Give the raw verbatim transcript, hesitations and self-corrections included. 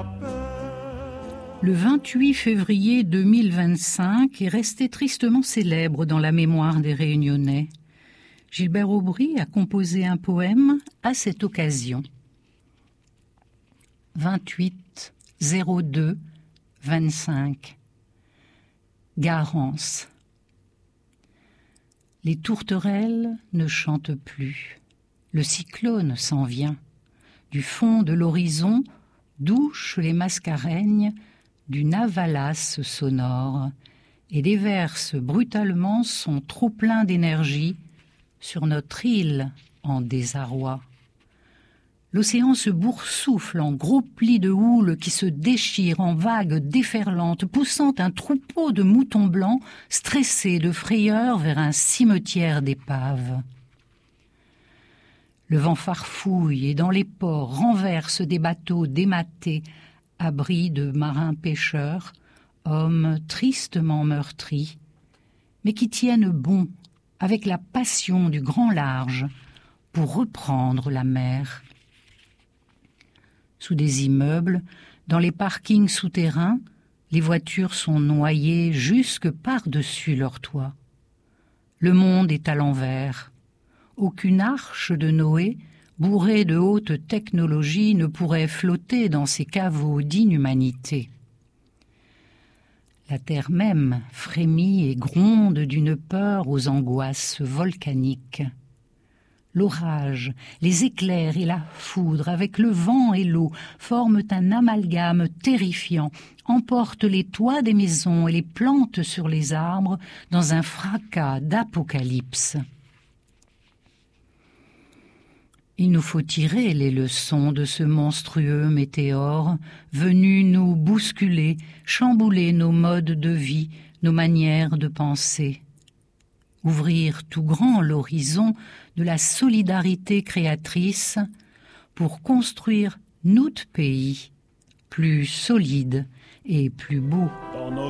Le vingt-huit février deux mille vingt-cinq est resté tristement célèbre dans la mémoire des Réunionnais. Gilbert Aubry a composé un poème à cette occasion. vingt-huit zéro deux vingt-cinq Garance. Les tourterelles ne chantent plus. Le cyclone s'en vient. Du fond de l'horizon, douchent les mascareignes d'une avalasse sonore et déversent brutalement son trop-plein d'énergie sur notre île en désarroi. L'océan se boursoufle en gros plis de houle qui se déchirent en vagues déferlantes, poussant un troupeau de moutons blancs stressés de frayeur vers un cimetière d'épaves. Le vent farfouille et dans les ports renverse des bateaux dématés, abris de marins pêcheurs, hommes tristement meurtris, mais qui tiennent bon avec la passion du grand large pour reprendre la mer. Sous des immeubles, dans les parkings souterrains, les voitures sont noyées jusque par-dessus leur toit. Le monde est à l'envers. Aucune arche de Noé, bourrée de haute technologie, ne pourrait flotter dans ces caveaux d'inhumanité. La terre même frémit et gronde d'une peur aux angoisses volcaniques. L'orage, les éclairs et la foudre, avec le vent et l'eau, forment un amalgame terrifiant, emportent les toits des maisons et les plantes sur les arbres dans un fracas d'apocalypse. Il nous faut tirer les leçons de ce monstrueux météore, venu nous bousculer, chambouler nos modes de vie, nos manières de penser. Ouvrir tout grand l'horizon de la solidarité créatrice pour construire notre pays plus solide et plus beau.